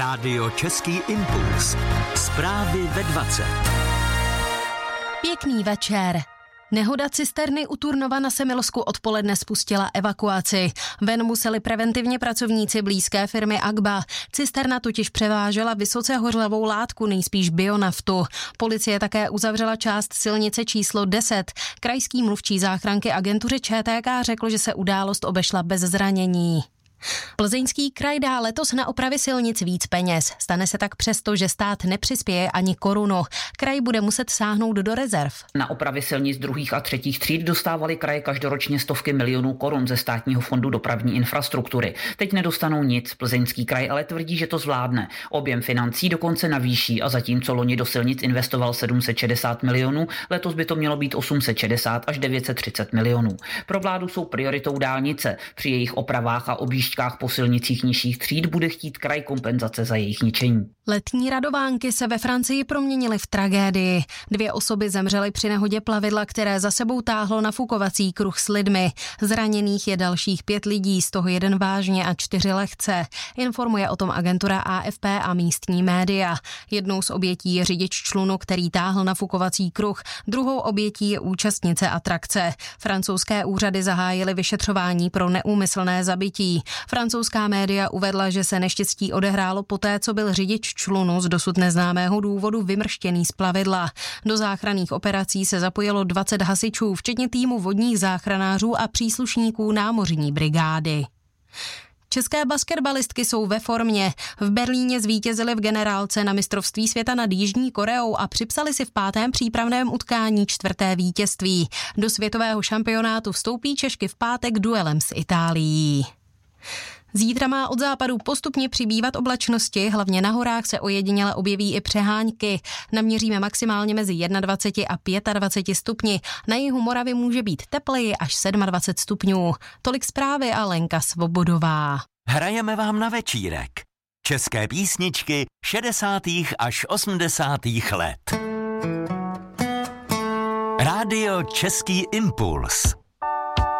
Rádio Český impuls. Zprávy ve 20. Pěkný večer. Nehoda cisterny u Turnova na Semilsku odpoledne spustila evakuaci. Ven museli preventivně pracovníci blízké firmy Agba. Cisterna totiž převážela vysoce hořlavou látku, nejspíš bionaftu. Policie také uzavřela část silnice číslo 10. Krajský mluvčí záchranky agentuře ČTK řekl, že se událost obešla bez zranění. Plzeňský kraj dá letos na opravy silnic víc peněz. Stane se tak přesto, že stát nepřispěje ani korunu. Kraj bude muset sáhnout do rezerv. Na opravy silnic druhých a třetích tříd dostávaly kraje každoročně stovky milionů korun ze Státního fondu dopravní infrastruktury. Teď nedostanou nic. Plzeňský kraj ale tvrdí, že to zvládne. Objem financí dokonce navýší a zatímco loni do silnic investoval 760 milionů, letos by to mělo být 860 až 930 milionů. Pro vládu jsou prioritou dálnice. Při jejich opravách a objížďkách po silnicích nižších tříd bude chtít kraj kompenzace za jejich ničení. Letní radovánky se ve Francii proměnily v tragédii. 2 osoby zemřely při nehodě plavidla, které za sebou táhlo nafukovací kruh s lidmi. Zraněných je dalších 5 lidí, z toho 1 vážně a 4 lehce. Informuje o tom agentura AFP a místní média. Jednou z obětí je řidič člunu, který táhl nafukovací kruh. Druhou obětí je účastnice atrakce. Francouzské úřady zahájily vyšetřování pro neúmyslné zabití. Francouzská média uvedla, že se neštěstí odehrálo poté, co byl řidič člunu z dosud neznámého důvodu vymrštěný z plavidla. Do záchranných operací se zapojilo 20 hasičů, včetně týmu vodních záchranářů a příslušníků námořní brigády. České basketbalistky jsou ve formě. V Berlíně zvítězily v generálce na mistrovství světa nad Jižní Koreou a připsali si v 5. přípravném utkání 4. vítězství. Do světového šampionátu vstoupí Češky v pátek duelem s Itálií. Zítra má od západu postupně přibývat oblačnosti, hlavně na horách se ojediněle objeví i přehánky. Naměříme maximálně mezi 21 a 25 stupni. Na jihu Moravy může být tepleji až 27 stupňů. Tolik zprávy a Lenka Svobodová. Hrajeme vám na večírek. České písničky 60. až 80. let. Rádio Český impuls.